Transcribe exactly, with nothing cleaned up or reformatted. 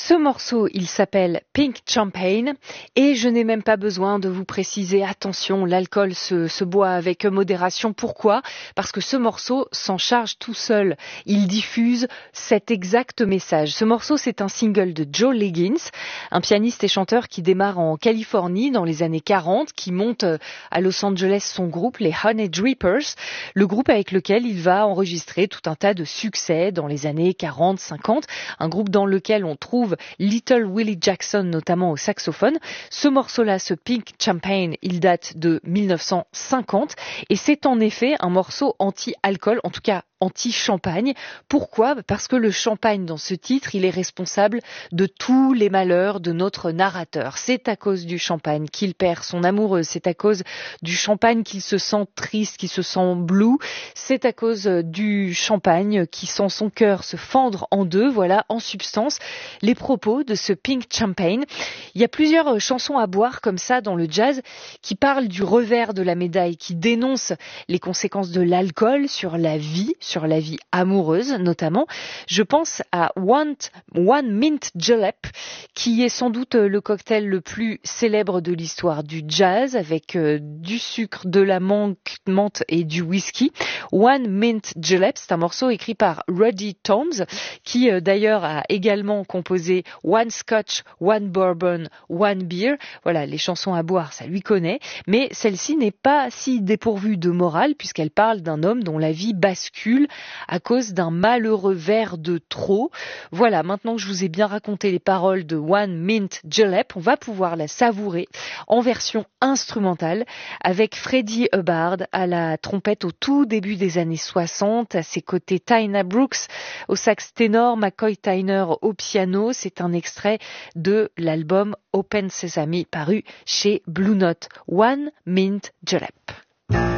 Ce morceau, il s'appelle Pink Champagne et je n'ai même pas besoin de vous préciser, attention, l'alcool se, se boit avec modération. Pourquoi ? Parce que ce morceau s'en charge tout seul. Il diffuse cet exact message. Ce morceau, c'est un single de Joe Leggins, un pianiste et chanteur qui démarre en Californie dans les années quarante, qui monte à Los Angeles son groupe, les Honey Drippers, le groupe avec lequel il va enregistrer tout un tas de succès dans les années quarante cinquante, un groupe dans lequel on trouve Little Willie Jackson, notamment au saxophone. Ce morceau-là, ce Pink Champagne, il date de mille neuf cent cinquante et c'est en effet un morceau anti-alcool, en tout cas anti-champagne. Pourquoi ? Parce que le champagne dans ce titre, il est responsable de tous les malheurs de notre narrateur. C'est à cause du champagne qu'il perd son amoureuse, c'est à cause du champagne qu'il se sent triste, qu'il se sent blue, c'est à cause du champagne qui sent son cœur se fendre en deux. Voilà, en substance, les propos de ce Pink Champagne. Il y a plusieurs chansons à boire comme ça dans le jazz qui parlent du revers de la médaille, qui dénoncent les conséquences de l'alcool sur la vie, sur la vie amoureuse notamment. Je pense à One, One Mint Julep, qui est sans doute le cocktail le plus célèbre de l'histoire du jazz, avec euh, du sucre, de la menthe et du whisky. One Mint Julep, c'est un morceau écrit par Ruddy Tomes, qui euh, d'ailleurs a également composé One Scotch, One Bourbon, One Beer. Voilà, les chansons à boire, ça lui connaît, mais celle-ci n'est pas si dépourvue de morale puisqu'elle parle d'un homme dont la vie bascule à cause d'un malheureux verre de trop. Voilà, maintenant que je vous ai bien raconté les paroles de One Mint Julep, on va pouvoir la savourer en version instrumentale avec Freddie Hubbard à la trompette au tout début des années soixante, à ses côtés Tina Brooks au sax ténor, McCoy Tyner au piano. C'est un extrait de l'album Open Sesame paru chez Blue Note. One Mint Julep.